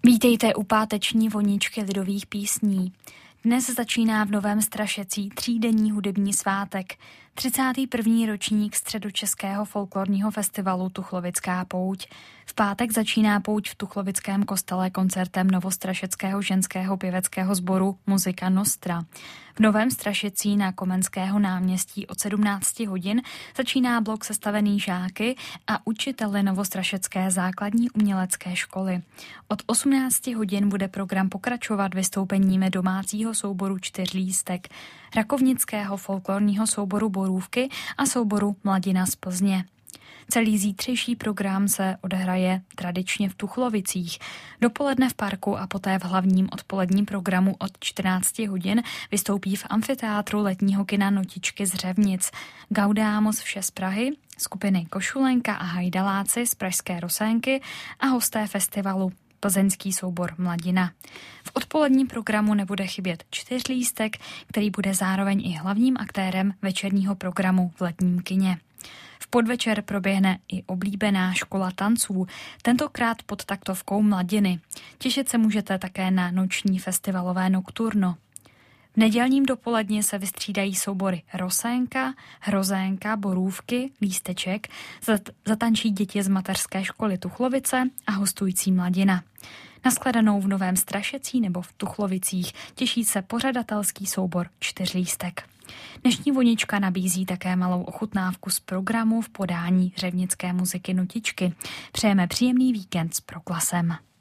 Vítejte u páteční voničky lidových písní. Dnes začíná v Novém Strašecí třídenní hudební svátek, 31. ročník středočeského folklorního festivalu Tuchlovická pouť. V pátek začíná pouť v Tuchlovickém kostele koncertem Novostrašeckého ženského pěveckého sboru Muzika Nostra. V Novém Strašecí na Komenského náměstí od 17 hodin začíná blok sestavený žáky a učiteli Novostrašecké základní umělecké školy. Od 18 hodin bude program pokračovat vystoupeními domácího souboru Čtyřlístek, rakovnického folklorního souboru Borůvky a souboru Mladina z Plzně. Celý zítřejší program se odehraje tradičně v Tuchlovicích. Dopoledne v parku a poté v hlavním odpoledním programu od 14 hodin vystoupí v amfiteátru letního kina Notičky z Řevnic Gaudámos vše z Prahy, skupiny Košulenka a Hajdaláci z pražské Rosénky a hosté festivalu plzeňský soubor Mladina. V odpoledním programu nebude chybět Čtyřlístek, který bude zároveň i hlavním aktérem večerního programu v letním kině. V podvečer proběhne i oblíbená škola tanců, tentokrát pod taktovkou Mladiny. Těšit se můžete také na noční festivalové nokturno. V nedělním dopoledně se vystřídají soubory Rosénka, Hrozénka, Borůvky, Lísteček, zatančí děti z mateřské školy Tuchlovice a hostující Mladina. Nashledanou v Novém Strašecí nebo v Tuchlovicích těší se pořadatelský soubor Čtyřlístek. Dnešní vonička nabízí také malou ochutnávku z programu v podání řevnické muziky Notičky. Přejeme příjemný víkend s Proklasem.